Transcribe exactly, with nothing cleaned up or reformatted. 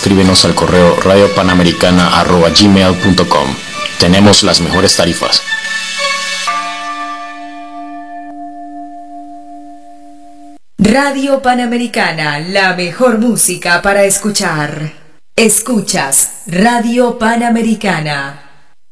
escríbenos al correo radiopanamericana arroba gmail punto com. Tenemos las mejores tarifas. Radio Panamericana, la mejor música para escuchar. Escuchas Radio Panamericana.